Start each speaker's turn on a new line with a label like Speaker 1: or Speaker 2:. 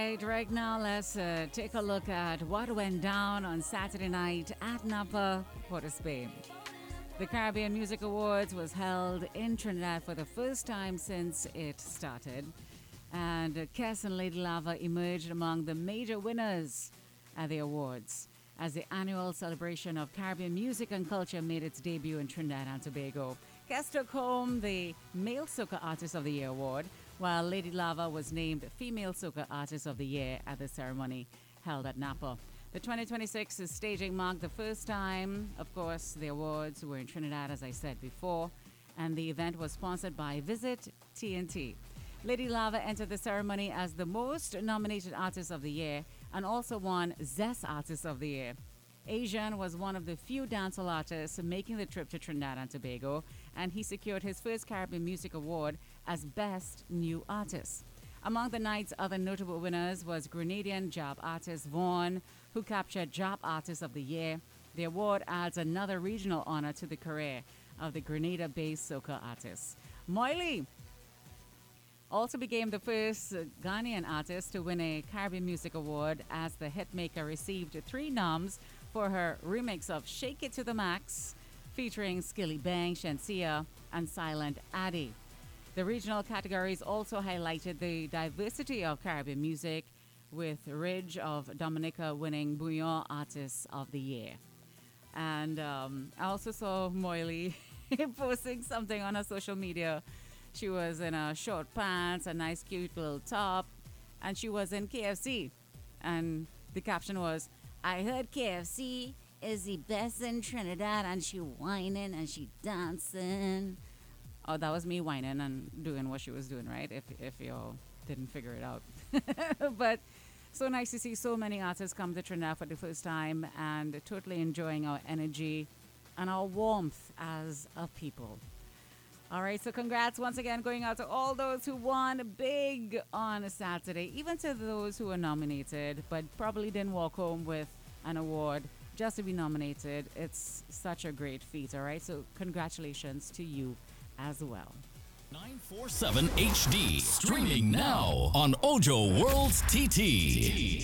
Speaker 1: right now let's take a look at what went down on Saturday night at Napa, Port of Spain. The Caribbean Music Awards was held in Trinidad for the first time since it started. And Kes and Lady Lava emerged among the major winners at the awards as the annual celebration of Caribbean music and culture made its debut in Trinidad and Tobago. Kes took home the Male Soca Artist of the Year award, while Lady Lava was named Female Soca Artist of the Year at the ceremony held at Napa. The 2026 staging marked the first time, of course, the awards were in Trinidad, as I said before, and the event was sponsored by Visit TNT. Lady Lava entered the ceremony as the most nominated artist of the year and also won Zest Artist of the Year. Asian was one of the few dancehall artists making the trip to Trinidad and Tobago, and he secured his first Caribbean Music Award as Best New Artist. Among the night's other notable winners was Grenadian Jab artist Vaughn, who captured Jab Artist of the Year. The award adds another regional honor to the career of the Grenada-based soca artist. Moily also became the first Ghanaian artist to win a Caribbean Music Award, as the hitmaker received 3 noms for her remix of Shake It to the Max, featuring Skilly Bang, Shensia, and Silent Addy. The regional categories also highlighted the diversity of Caribbean music, with Ridge of Dominica winning Bouillon Artist of the Year. And I also saw Moily posting something on her social media. She was in a short pants, a nice cute little top, and she was in KFC. And the caption was, "I heard KFC is the best in Trinidad," and she whining and she dancing. Oh, that was me whining and doing what she was doing, right? If y'all didn't figure it out. But so nice to see so many artists come to Trinidad for the first time and totally enjoying our energy and our warmth as a people. All right, so congrats once again going out to all those who won big on Saturday, even to those who were nominated but probably didn't walk home with an award just to be nominated. It's such a great feat, all right? So congratulations to you as well.
Speaker 2: 947 HD, streaming now on Ojo World TT.